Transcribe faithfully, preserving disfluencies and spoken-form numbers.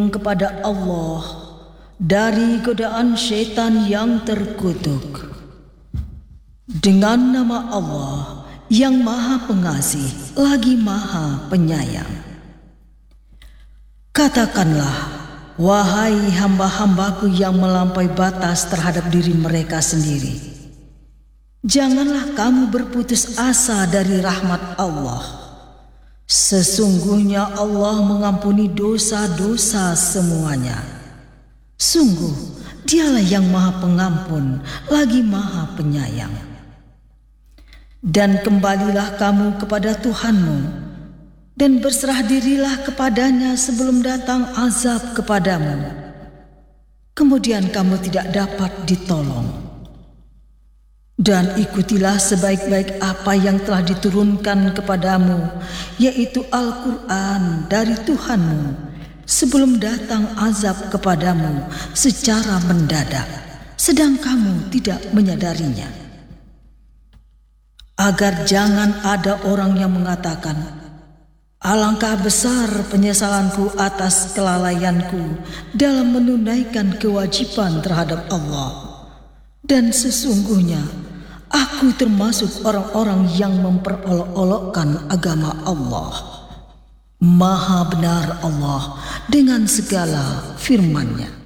berlindung kepada Allah dari godaan syaitan yang terkutuk. Dengan nama Allah yang Maha Pengasih lagi Maha Penyayang. Katakanlah, wahai hamba-hambaku yang melampaui batas terhadap diri mereka sendiri, janganlah kamu berputus asa dari rahmat Allah. Sesungguhnya Allah mengampuni dosa-dosa semuanya. Sungguh, Dialah yang Maha Pengampun, lagi Maha Penyayang. Dan kembalilah kamu kepada Tuhanmu, dan berserah dirilah kepadanya sebelum datang azab kepadamu. Kemudian kamu tidak dapat ditolong. Dan ikutilah sebaik-baik apa yang telah diturunkan kepadamu, yaitu Al-Quran dari Tuhanmu, sebelum datang azab kepadamu secara mendadak, sedang kamu tidak menyadarinya. Agar jangan ada orang yang mengatakan, alangkah besar penyesalanku atas kelalaianku dalam menunaikan kewajiban terhadap Allah. Dan sesungguhnya aku termasuk orang-orang yang memperolok-olokkan agama Allah. Maha benar Allah dengan segala firman-Nya.